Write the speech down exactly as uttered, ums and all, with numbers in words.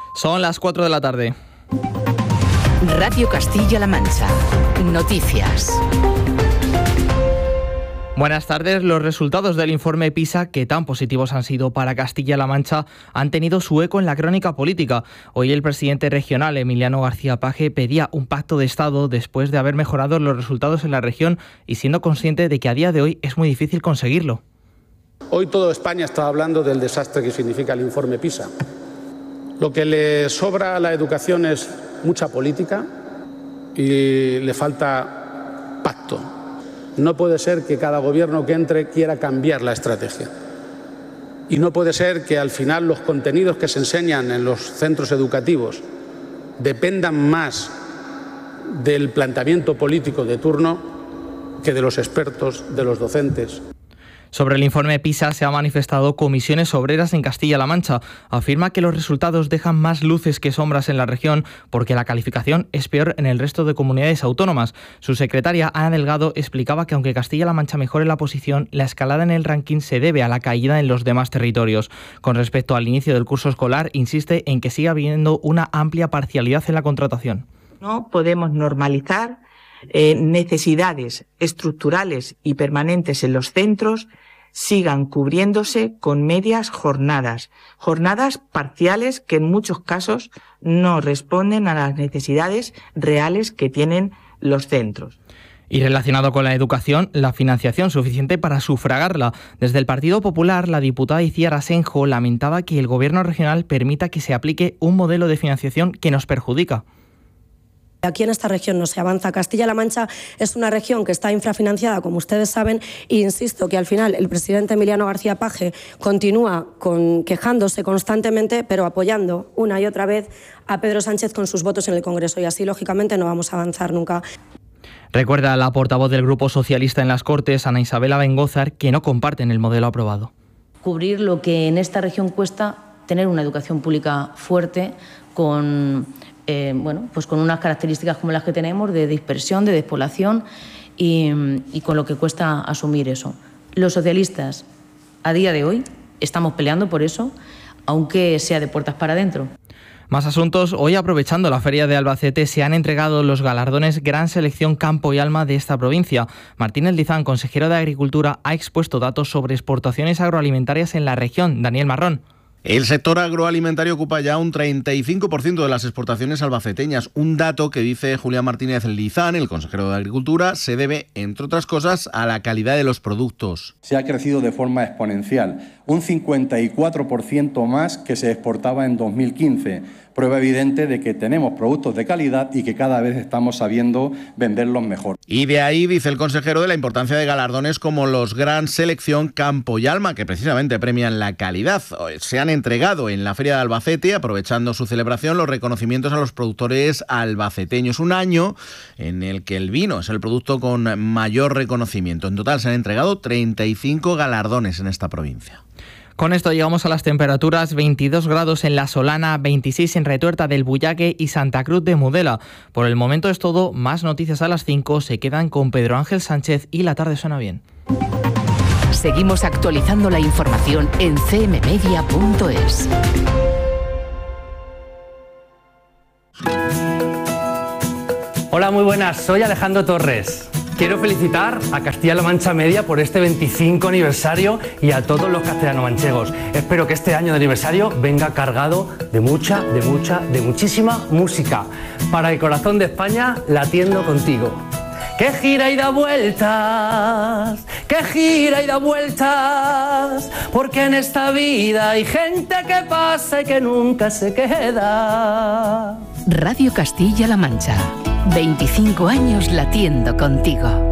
Son las cuatro de la tarde. Radio Castilla-La Mancha. Noticias. Buenas tardes. Los resultados del informe PISA, que tan positivos han sido para Castilla-La Mancha, han tenido su eco en la crónica política. Hoy el presidente regional, Emiliano García Paje, pedía un pacto de Estado después de haber mejorado los resultados en la región y siendo consciente de que a día de hoy es muy difícil conseguirlo. Hoy toda España está hablando del desastre que significa el informe PISA. Lo que le sobra a la educación es mucha política y le falta pacto. No puede ser que cada gobierno que entre quiera cambiar la estrategia. Y no puede ser que al final los contenidos que se enseñan en los centros educativos dependan más del planteamiento político de turno que de los expertos, de los docentes. Sobre el informe PISA se han manifestado comisiones obreras en Castilla-La Mancha. Afirma que los resultados dejan más luces que sombras en la región porque la calificación es peor en el resto de comunidades autónomas. Su secretaria, Ana Delgado, explicaba que aunque Castilla-La Mancha mejore la posición, la escalada en el ranking se debe a la caída en los demás territorios. Con respecto al inicio del curso escolar, insiste en que sigue habiendo una amplia parcialidad en la contratación. No podemos normalizar Eh, necesidades estructurales y permanentes en los centros sigan cubriéndose con medias jornadas, jornadas parciales que en muchos casos no responden a las necesidades reales que tienen los centros. Y relacionado con la educación, la financiación suficiente para sufragarla. Desde el Partido Popular, la diputada Iciar Asenjo lamentaba que el Gobierno regional permita que se aplique un modelo de financiación que nos perjudica. Aquí en esta región no se avanza. Castilla-La Mancha es una región que está infrafinanciada, como ustedes saben, e insisto que al final el presidente Emiliano García Paje continúa con, quejándose constantemente, pero apoyando una y otra vez a Pedro Sánchez con sus votos en el Congreso, y así, lógicamente, no vamos a avanzar nunca. Recuerda la portavoz del Grupo Socialista en las Cortes, Ana Isabel Abengózar, que no comparten el modelo aprobado. Cubrir lo que en esta región cuesta tener una educación pública fuerte, con... Eh, bueno, pues con unas características como las que tenemos de dispersión, de despoblación y, y con lo que cuesta asumir eso. Los socialistas, a día de hoy, estamos peleando por eso, aunque sea de puertas para adentro. Más asuntos. Hoy, aprovechando la Feria de Albacete, se han entregado los galardones Gran Selección Campo y Alma de esta provincia. Martín Eldizán, consejero de Agricultura, ha expuesto datos sobre exportaciones agroalimentarias en la región. Daniel Marrón. El sector agroalimentario ocupa ya un treinta y cinco por ciento de las exportaciones albaceteñas, un dato que, dice Julián Martínez Lizán, el consejero de Agricultura, se debe, entre otras cosas, a la calidad de los productos. Se ha crecido de forma exponencial, un cincuenta y cuatro por ciento más que se exportaba en dos mil quince. Prueba evidente de que tenemos productos de calidad y que cada vez estamos sabiendo venderlos mejor. Y de ahí, dice el consejero, de la importancia de galardones como los Gran Selección Campo y Alma, que precisamente premian la calidad. Se han entregado en la Feria de Albacete, aprovechando su celebración, los reconocimientos a los productores albaceteños. Un año en el que el vino es el producto con mayor reconocimiento. En total se han entregado treinta y cinco galardones en esta provincia. Con esto llegamos a las temperaturas: veintidós grados en La Solana, veintiséis en Retuerta del Bullaque y Santa Cruz de Mudela. Por el momento es todo. Más noticias a las cinco. Se quedan con Pedro Ángel Sánchez y La Tarde Suena Bien. Seguimos actualizando la información en c m media punto es. Hola, muy buenas. Soy Alejandro Torres. Quiero felicitar a Castilla-La Mancha Media por este veinticinco aniversario y a todos los castellano-manchegos. Espero que este año de aniversario venga cargado de mucha, de mucha, de muchísima música. Para el corazón de España, latiendo contigo. Que gira y da vueltas, que gira y da vueltas, porque en esta vida hay gente que pasa y que nunca se queda. Radio Castilla-La Mancha. veinticinco años latiendo contigo.